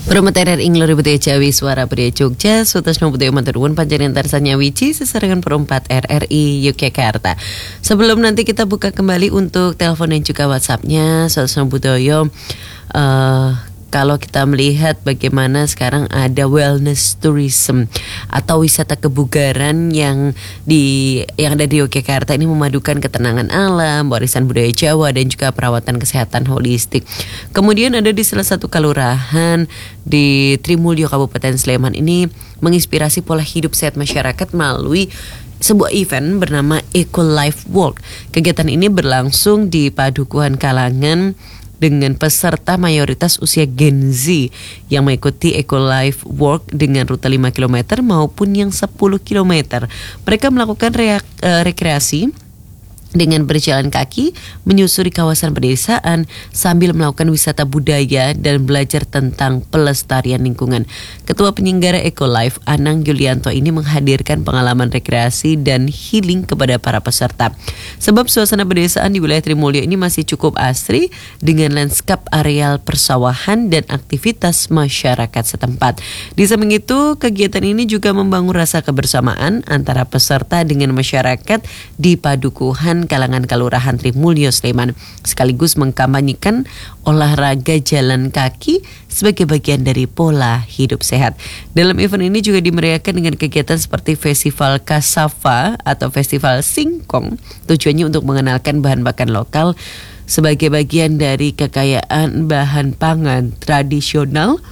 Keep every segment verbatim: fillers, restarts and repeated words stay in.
Promoterer Inglori Budaya Jawi Suara Budaya Jogja Sutasno Budaya Maturun Panjarian Tarsanya Wici Sesarengan Perempat R R I Yogyakarta. Sebelum nanti kita buka kembali untuk telepon dan juga WhatsApp-nya Sutasno Budaya, uh, kalau kita melihat bagaimana sekarang ada wellness tourism atau wisata kebugaran yang di yang ada di Yogyakarta ini memadukan ketenangan alam, warisan budaya Jawa dan juga perawatan kesehatan holistik. Kemudian ada di salah satu kelurahan di Trimulyo Kabupaten Sleman ini menginspirasi pola hidup sehat masyarakat melalui sebuah event bernama Eco Life Walk. Kegiatan ini berlangsung di padukuhan kalangan dengan peserta mayoritas usia Gen Z yang mengikuti Eco Life Walk dengan rute lima kilometer maupun yang sepuluh kilometer. Mereka melakukan reak, uh, rekreasi dengan berjalan kaki, menyusuri kawasan pedesaan sambil melakukan wisata budaya dan belajar tentang pelestarian lingkungan. Ketua penyelenggara Eco Life, Anang Yulianto ini menghadirkan pengalaman rekreasi dan healing kepada para peserta. Sebab suasana pedesaan di wilayah Trimulyo ini masih cukup asri dengan lanskap areal persawahan dan aktivitas masyarakat setempat. Di samping itu, kegiatan ini juga membangun rasa kebersamaan antara peserta dengan masyarakat di padukuhan kalangan Kelurahan Trimulyo Sleman, sekaligus mengkampanyekan olahraga jalan kaki sebagai bagian dari pola hidup sehat. Dalam event ini juga dimeriahkan dengan kegiatan seperti Festival Kasava atau Festival Singkong, tujuannya untuk mengenalkan bahan makan lokal sebagai bagian dari kekayaan bahan pangan tradisional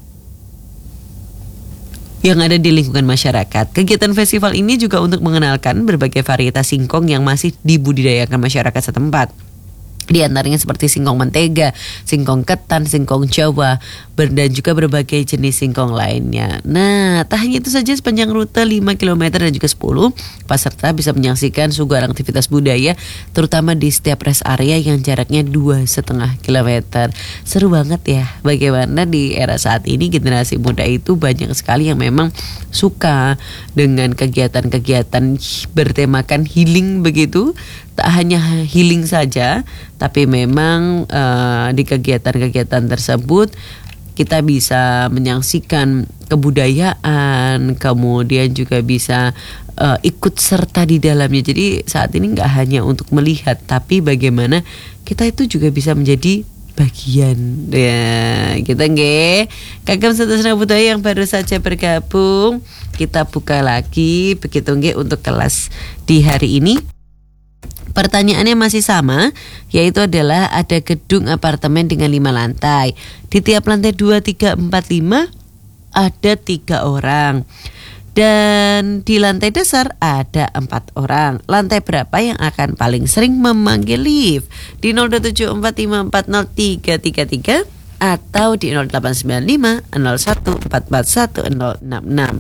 yang ada di lingkungan masyarakat. Kegiatan festival ini juga untuk mengenalkan berbagai varietas singkong yang masih dibudidayakan masyarakat setempat. Di antaranya seperti singkong mentega, singkong ketan, singkong Jawa, dan juga berbagai jenis singkong lainnya. Nah, tak hanya itu saja, sepanjang rute lima kilometer dan juga sepuluh, peserta bisa menyaksikan suguhan aktivitas budaya, terutama di setiap rest area yang jaraknya dua koma lima kilometer. Seru banget ya, bagaimana di era saat ini generasi muda itu banyak sekali yang memang suka dengan kegiatan-kegiatan bertemakan healing begitu. Tak hanya healing saja, tapi memang uh, di kegiatan-kegiatan tersebut kita bisa menyaksikan kebudayaan, kemudian juga bisa uh, ikut serta di dalamnya. Jadi saat ini nggak hanya untuk melihat, tapi bagaimana kita itu juga bisa menjadi bagian ya, kita nggih. Kagem Sutasno Budaya yang baru saja bergabung, kita buka lagi begitu nggih untuk kelas di hari ini. Pertanyaannya masih sama, yaitu adalah ada gedung apartemen dengan lima lantai. Di tiap lantai dua, tiga, empat, lima ada tiga orang. Dan di lantai dasar ada empat orang. Lantai berapa yang akan paling sering memanggil lift? Di nol dua tujuh empat lima empat nol tiga tiga tiga atau di nol delapan sembilan lima nol satu empat empat satu nol enam enam.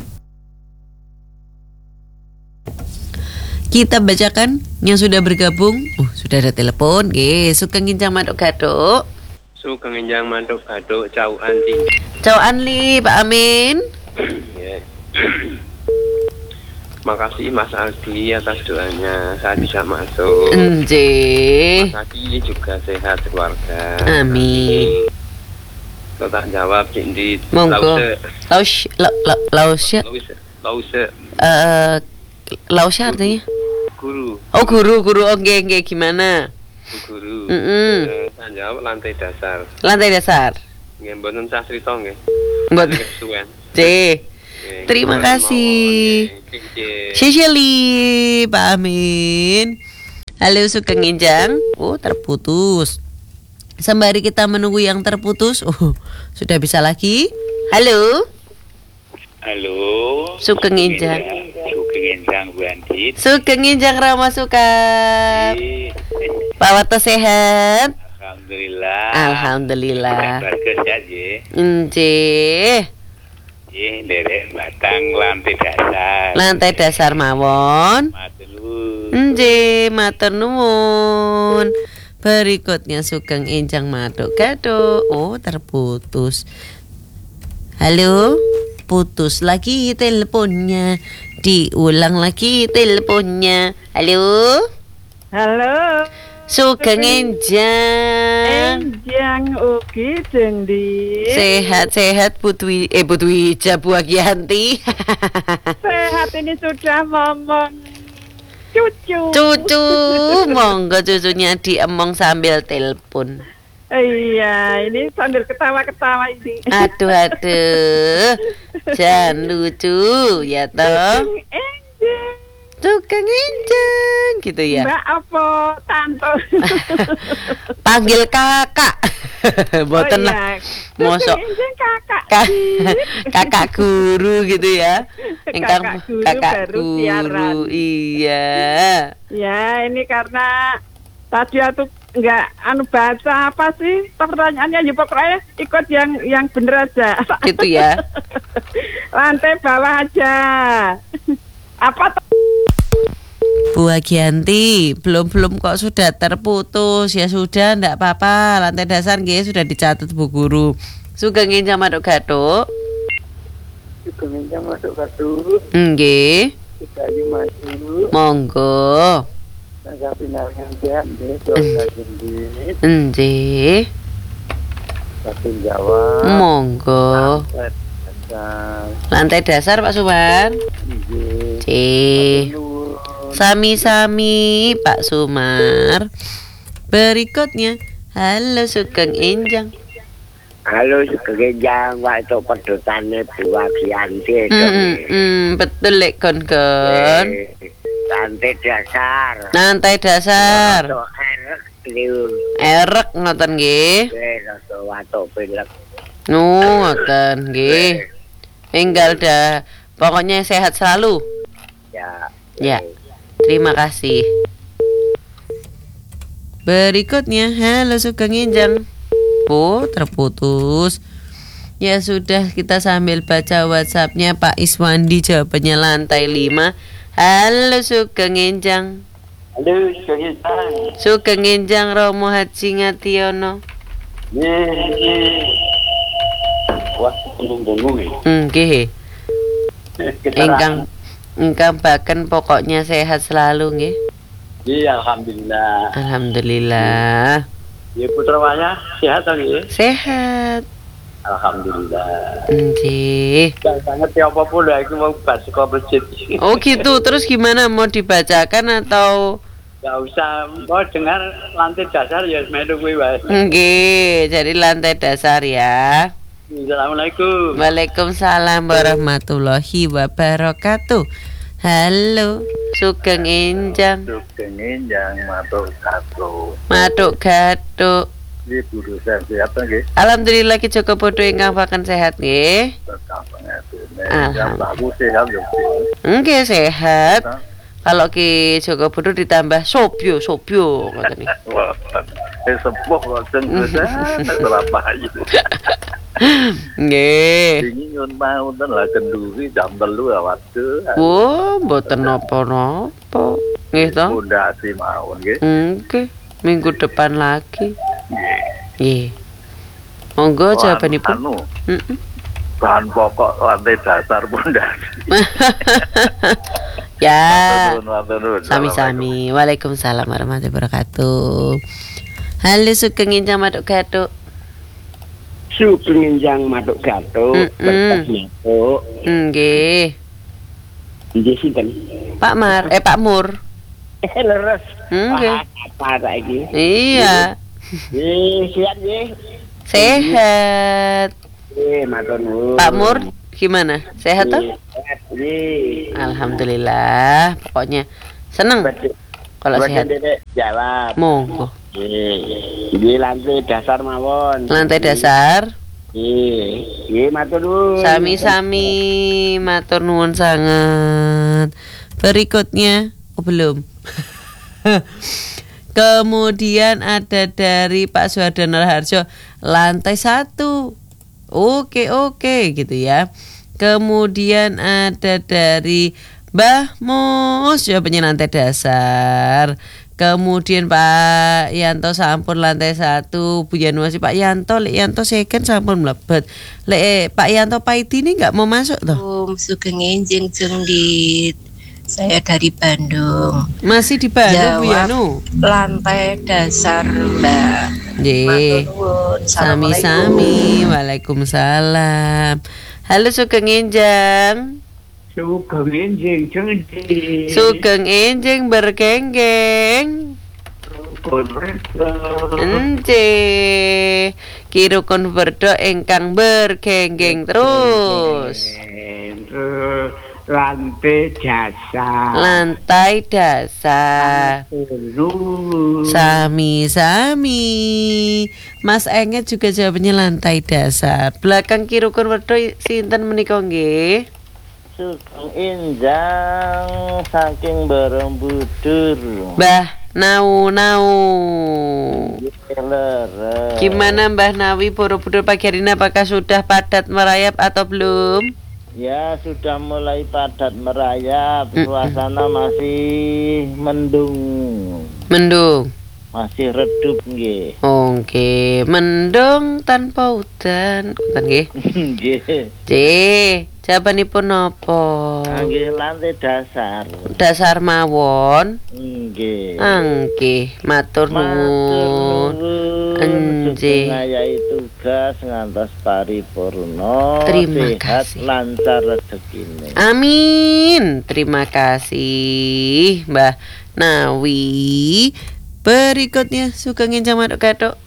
Kita bacakan yang sudah bergabung. Uh, sudah ada telepon. Nggih, Sugeng Nginjang Manduk Gaduk. Sugeng Nginjang Manduk Gaduk, Cau Anli. Cau Anli, Pak Amin. Yeah. Makasih Mas Aldi atas doanya, saya bisa masuk. Nggih. Mas Aldi juga sehat keluarga. Amin. Kalau tak jawab, Cindi. Monggo. Laus, la, la, lausnya. Lausnya. Eh, lausnya artinya? Guru. Oh guru, guru. Oke, oke. Gimana? Guru. Mm-mm. Eh, saya jawab lantai dasar. Lantai dasar. Nggih, mboten sah crita nggih. Mboten. Kesuwen. C. Terima kasih. Shisheli, Pak Amin. Halo Sugeng Nginjang. Oh, terputus. Sembari kita menunggu yang terputus, oh, sudah bisa lagi. Halo. Halo. Sugeng Nginjang. Sugeng Nginjang Bu Andi. Sugeng Nginjang Rama Sukar. Pak Wato sehat? Alhamdulillah. Alhamdulillah. Keluarga sehat nggih. Nggih. Nggih, nderek batang lantai dasar. Lantai dasar mawon. Matur nuwun. Nggih, matur nuwun. Berikutnya Sugeng Nginjang Manduk Gaduk. Oh, terputus. Halo. Putus lagi teleponnya. Diulang lagi teleponnya. Halo. Halo. Sugeng enjang. Enjang ugi dendi. Sehat-sehat Putwi eh Putwi Bu Agianti. Sehat ini sudah ngomong cucu. Cucu, monggo cucunya diemong sambil telepon. Iya, ini sambil ketawa-ketawa ini. Aduh aduh. Jangan lucu ya toh. Sugeng enjang. Sugeng enjang gitu ya. Mbak apa tante? Panggil kakak. Mboten Oh, lah. iya. Mosok Sugeng enjang kakak. Ka- kakak guru gitu ya. Engkang Kakak guru kakak baru siaran. guru. Iya. Ya, ini karena tadi aku nggak anu baca apa sih pertanyaannya, ya pokoknya ikut yang yang bener aja. Gitu ya. Lantai bawah aja. Apa tuh? Bu Agianti, belum-belum kok sudah terputus. Ya sudah, ndak apa-apa. Lantai dasar nggih sudah dicatat Bu Guru. Sugeng enjang maduk gathuk. Sugeng enjang masuk kartu. Nggih. Dikayu maju. Monggo. Naga pinangan sehat deh. Doa jendit. Nggih. Batin Jawa. Monggo. Lantai dasar Pak Sumar. Cih. Sami-sami Pak Sumar. Berikutnya, halo Sugeng enjang. Halo Sugeng enjang, waktu pedutane Bu Agianti. Mm, mm, betul lek kon kon. Lantai dasar. Lantai dasar. Erek liur. Erek ngoten nggih. Rasa watuk pilek. Nu ngoten nggih. Enggal dah. Pokoknya sehat selalu. Ya. Ya. Terima kasih. Berikutnya, halo Sugeng enjang. Oh, terputus. Ya sudah, kita sambil baca WhatsAppnya Pak Iswandi, jawabannya lantai lima. Halo Sugeng enjang. Halo Sugeng enjang. Sugeng enjang Romo Haji Ngationo. Nggih. Wah, tunggu-tunggu iki. Nggih. Ingkang ingkang baken pokoknya sehat selalu nggih. Iya, alhamdulillah. Alhamdulillah. Ya putra wanya sehat ta nggih? Sehat. Alhamdulillah. Nggih. Gak banget ya apa pun lah, aku mau baca ke masjid. Oh gitu, terus gimana, mau dibacakan atau? Gak usah, mau dengar lantai dasar ya melu kuwi wae. Nggih, jadi lantai dasar ya. Assalamualaikum. Waalaikumsalam warahmatullahi wabarakatuh. Halo, Sugeng enjang. Sugeng enjang matur kato. Maduk gathuk. Nggih guru sehat nggih. Alhamdulillah ki Joko Bodo ingkang pakan sehat nggih. Tetap ngatune. Alhamdulillah. Bagus sehat yo. Nggih sehat. Kalau Ki Joko Bodo ditambah Sobyo, Sobyo ngoten iki. Wah, eh sepuh kok jenengan berapa ayu. Nggih. Ini nyun mau ten lah kenduri jam telu waktu. Oh, mboten napa-napa. Nggih to? Udah sih mau nggih. Nggih. Minggu depan lagi. Nggih. Nggih. Monggo jawabanipun. Anu, Heeh. bahan pokok lantai dasar pondasi. Ya. Matur nuwun, matur nuwun. Sami-sami. Waalaikumsalam warahmatullahi wabarakatuh. Halo Sugeng enjang maduk gathuk. Sugeng enjang maduk gathuk. Mm-mm. Berkasih Nggih. nggih sinten? Pak Mar, eh Pak Mur. Eh leres. Nggih. Wah, apa ta iki? Iya. Nggih, siap nggih. Sehat. Nggih, matur nuwun. Pak Mur gimana? Sehat toh? Nggih, sehat, nggih. Alhamdulillah. Pokoknya seneng Betul. kalau Buat sehat. Dedek jawab. Monggo. Nggih. Nggih lantai dasar mawon. Lantai dasar. Nggih. Nggih, matur nuwun. Sami-sami matur nuwun sangat. Berikutnya, oh belum. Kemudian ada dari Pak Suhardono Harjo, lantai satu. Oke oke gitu ya. Kemudian ada dari Mbah Mus, jawabannya lantai dasar. Kemudian Pak Yanto sampun lantai satu. Bu Yanuasi Pak Yanto, Lek Yanto second sampun mlebet. Lek Pak Yanto Paidi ini nggak mau masuk toh? Om Sugeng enjing jengdit. Saya dari Bandung. Masih di Bandung, Bu Jawab Yanu? lantai dasar, Mbak. Nggih. Matur nuwun. Sami-sami. Waalaikumsalam. Halo Sugeng Enjang. Sugeng enjing jengdi. Sugeng Enjing bergenggeng. Ence. Kiro konverdo engkang bergenggeng terus. Lantai dasar. Lantai dasar. Sami-sami. Mas Enget juga jawabannya lantai dasar. Belakang kiro konverdo sinten menika nggih? Sugeng Enjang saking Borobudur. Mbah Nau Nau. Gimana Mbah Nawi Borobudur pagi hari ini, apakah sudah padat merayap atau belum? Ya, sudah mulai padat merayap. Suasana masih mendung. Mendung. Masih redup nggih. Oke, mendung tanpa udan. Udan nggih. Nggih. C, jawabanipun napa? Nggih, lantai dasar. Dasar mawon. Nggih. Nggih, matur nuwun. Enjing. Ngayahi tugas ngantos paripurna. Terima sehat, kasih. lancar rezekine. Amin. Terima kasih Mbah Nawi. Berikutnya Sugeng Enjang Matuk Gathuk.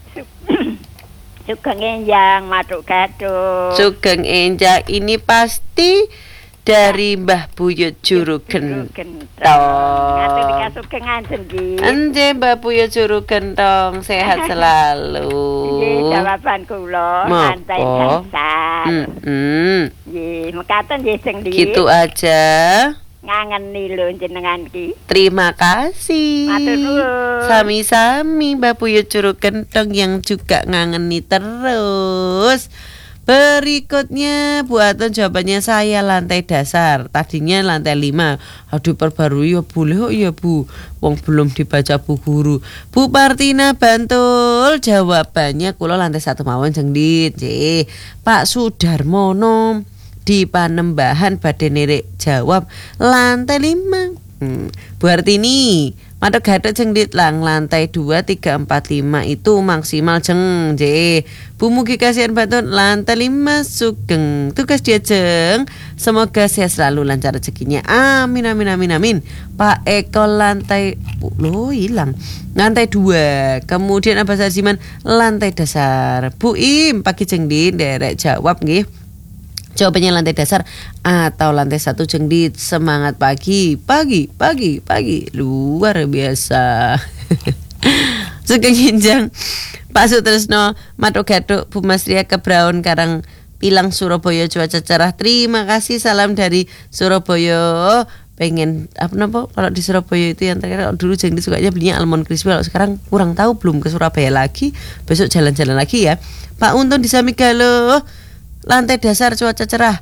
Sugeng Enjang Matuk Gathuk. Sugeng Enjang ini pasti dari Mbah Buyut Juru Gentong. Ngatur dika sugengan senggi. Anje Mbah Buyut Juru Gentong, sehat selalu. Nggih, jawaban kula lantai dasar. Heeh. Nggih, mekaten nggih sing ndi. Gitu aja. Ngangeni lho jenengan ki. Terima kasih. Matur nuwun. Sami-sami Mbah Buyut Juru Gentong yang juga ngangeni terus. Berikutnya Bu Aton jawabannya saya lantai dasar. Tadinya lantai lima. Aduh perbarui ya boleh kok ya Bu. Wong belum dibaca Bu Guru. Bu Partina Bantul jawabannya kula lantai satu mawon jengdit. Cih. Pak Sudarmono di Panembahan badhe nerek jawab lantai lima. Hmm. Bu Artini Matuk Gathuk jengdit lang lantai dua, tiga, empat, lima itu maksimal jeng je. Bu Mugi kasihan Batun lantai lima Sugeng tugas dia jeng. Semoga sehat selalu lancar rezekinya. Amin amin amin amin. Pak Eko lantai lo hilang. Lantai dua. Kemudian Abbas Arsiman lantai dasar. Bu Im pagi jengdit derek jawab nggih. Jawabannya lantai dasar atau lantai satu jengdit. Semangat pagi, pagi, pagi, pagi. Luar biasa. Sugeng Enjang Pak Sutresno Matuk Gathuk Bu Masria Kebraun Karang Pilang Surabaya cuaca cerah. Terima kasih, salam dari Surabaya. Pengen apa napa kalau di Surabaya itu yang terakhir dulu jengdit sukanya belinya almond crispy. Kalau sekarang kurang tahu, belum ke Surabaya lagi. Besok jalan-jalan lagi ya. Pak Untung di Samigalo lantai dasar cuaca cerah.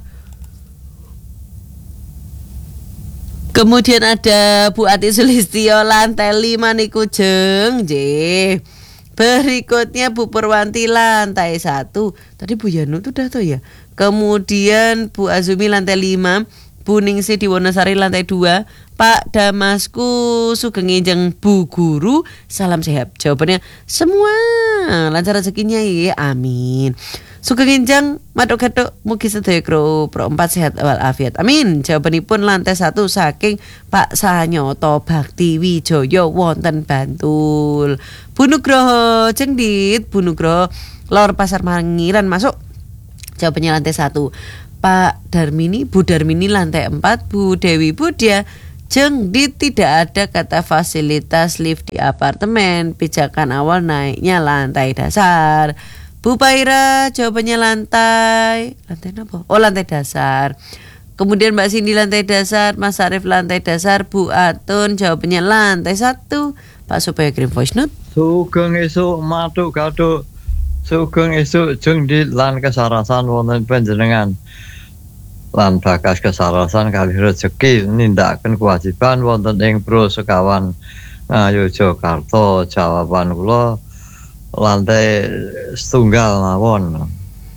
Kemudian ada Bu Ati Sulistyo lantai lima niku jeng J. Berikutnya Bu Purwanti lantai satu. Tadi Bu Yanu tuh udah tuh ya. Kemudian Bu Azumi lantai lima. Bu Ningsi di Wonosari lantai dua. Pak Damasku Sugeng Enjang Bu Guru, salam sehat. Jawabannya semua lancar rezekinya ya, amin. Sugeng Enjang Matuk Gathuk mugi sedaya kru pro empat sehat walafiat. Amin. Jawabanipun lantai satu saking Pak Sanyoto Bakti Wijoyo wonten Bantul. Bu Nugroho jengdit, Bu Nugroho Lor Pasar Mangiran masuk. Jawabannya lantai satu. Pak Darmini, Bu Darmini lantai empat. Bu Dewi Budya jengdit, tidak ada kata fasilitas lift di apartemen. Pijakan awal naiknya lantai dasar. Bu Paira jawabannya lantai lantai apa? Oh lantai dasar. Kemudian Mbak Cindy lantai dasar, Mas Arif lantai dasar, Bu Atun jawabannya lantai satu. Pak supaya kirim voice note. Sugeng esuk Matuk Gathuk. Sugeng esuk jengdit lan kesarasan wonten panjenengan. Lan bakas kesarasan kali rezeki nindakaken kewajiban wonten ing Pro Sekawan Ngayogyakarta. Jawaban kula lantai setunggal mawon.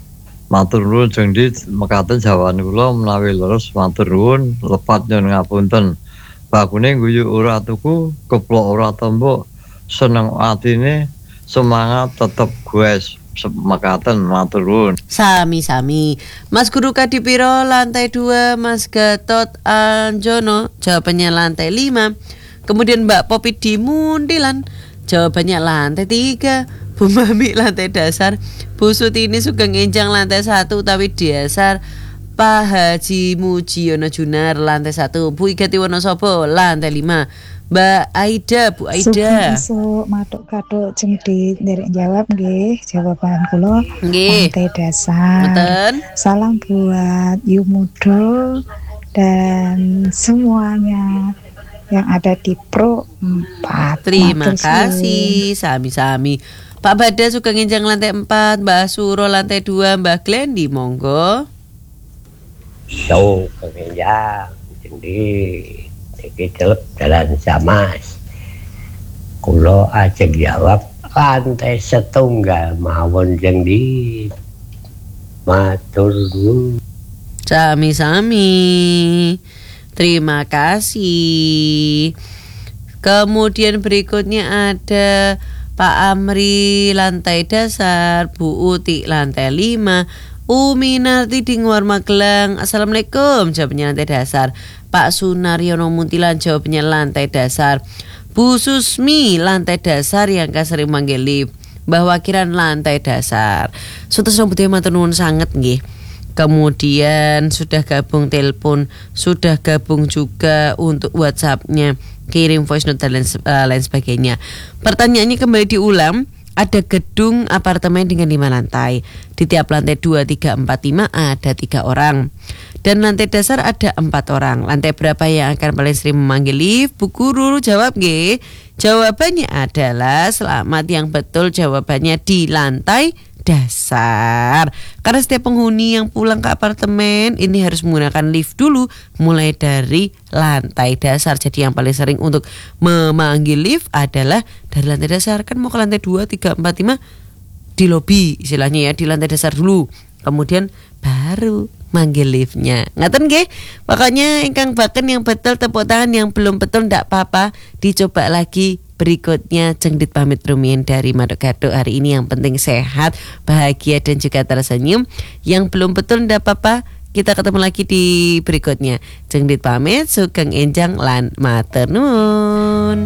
Matur nuwun Jeng Dit mekaten jawaban kula menawi leres matur nuwun lepat nyuwun ngapunten. Bakune guyu ora tuku, keplok ora tembok, seneng atine semangat tetep guys. Mekaten matur nuwun. Sami-sami. Mas Guru Kadipiro lantai dua, Mas Gatot Anjono jawabannya lantai lima. Kemudian Mbak Popi di Mundilan jawabannya lantai tiga. Bu Mami lantai dasar. Bu Sutini Sugeng Enjang lantai satu tapi dasar. Pak Haji Mujiono Junar lantai satu. Bu Igati Wonosobo lantai lima. Mbak Aida, Bu Aida. Esuk matuk katuk Jeng Dit nderek jawab nggih. Jawaban kula Nggih. lantai dasar. Mboten. Salam buat Yumudo dan semuanya yang ada di Pro empat. Terima Matur suwun. kasih. Sami-sami. Pak Bada Sugeng Enjang lantai empat, Mbak Suro lantai dua, Mbak Glendi monggo. So, pengenjang jadi iki celep jalan samas. Kulo ajeng jawab lantai setunggal mawon Jeng Dit. Matur nuwun. Sami-sami. Terima kasih. Kemudian berikutnya ada Pak Amri lantai dasar, Bu Uti lantai lima, Umi Narti di Nguar Magelang. Assalamualaikum, jawabnya lantai dasar. Pak Sunaryono Muntilan jawabnya lantai dasar. Bu Susmi lantai dasar yang gak sering manggil lift. Mbah Wakiran lantai dasar. Sutus Budaya matur nuwun sanget nggih. Kemudian sudah gabung telepon, sudah gabung juga untuk WhatsApp-nya, kirim voice note dan lain, uh, lain sebagainya. Pertanyaannya kembali diulang. Ada gedung apartemen dengan lima lantai. Di tiap lantai dua, tiga, empat, lima ada tiga orang. Dan lantai dasar ada empat orang. Lantai berapa yang akan paling sering memanggil lift? Bu Guru jawab nggih. Jawabannya adalah selamat yang betul jawabannya di lantai dasar. Karena setiap penghuni yang pulang ke apartemen ini harus menggunakan lift dulu mulai dari lantai dasar. Jadi yang paling sering untuk memanggil lift adalah dari lantai dasar. Kan mau ke lantai dua, tiga, empat, lima di lobi istilahnya ya, di lantai dasar dulu. Kemudian baru manggil liftnya. Ngaten nggih? Pokoknya ingkang baken yang betul tepuk tangan, yang belum betul ndak apa-apa, dicoba lagi. Berikutnya Jeng Dit pamit rumiyin dari Madok Gadok hari ini. Yang penting sehat, bahagia dan juga tersenyum. Yang belum betul ndak apa-apa, kita ketemu lagi di berikutnya. Jeng Dit pamit, Sugeng Enjang lan matur nuwun.